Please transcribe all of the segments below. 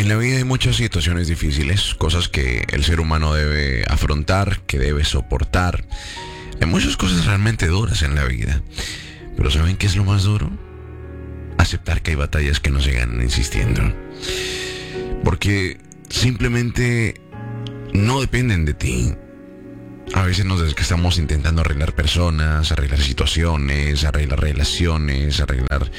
En la vida hay muchas situaciones difíciles, cosas que el ser humano debe afrontar, que debe soportar. Hay muchas cosas realmente duras en la vida. Pero ¿saben qué es lo más duro? Aceptar que hay batallas que no se ganan insistiendo. Porque simplemente no dependen de ti. A veces estamos intentando arreglar personas, arreglar situaciones, arreglar relaciones, arreglar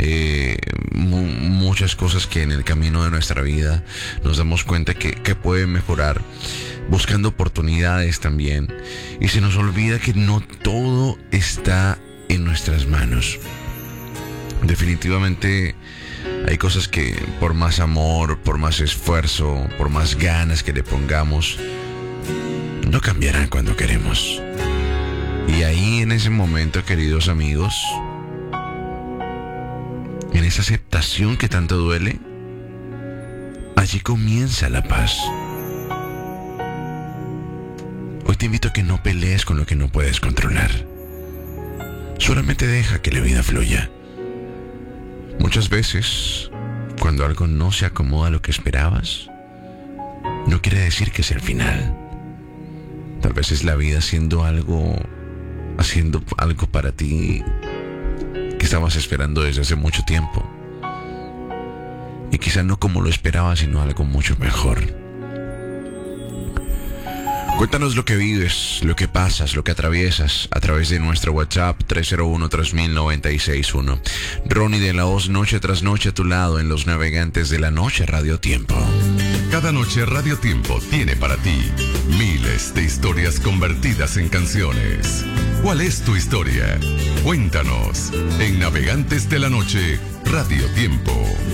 muchas cosas que en el camino de nuestra vida nos damos cuenta que pueden mejorar, buscando oportunidades también. Y se nos olvida que no todo está en nuestras manos. Definitivamente hay cosas que por más amor, por más esfuerzo, por más ganas que le pongamos, no cambiarán cuando queremos. Y ahí en ese momento, queridos amigos, en esa aceptación que tanto duele, allí comienza la paz. Hoy te invito a que no pelees con lo que no puedes controlar. Solamente deja que la vida fluya. Muchas veces, cuando algo no se acomoda a lo que esperabas, no quiere decir que es el final. Tal vez es la vida haciendo algo para ti que estabas esperando desde hace mucho tiempo. Y quizá no como lo esperabas, sino algo mucho mejor. Cuéntanos lo que vives, lo que pasas, lo que atraviesas a través de nuestro WhatsApp 301-3000-961. Ronnie de la Hoz, noche tras noche a tu lado en Los Navegantes de la Noche Radio Tiempo. Cada noche Radio Tiempo tiene para ti miles de historias convertidas en canciones. ¿Cuál es tu historia? Cuéntanos en Navegantes de la Noche Radio Tiempo.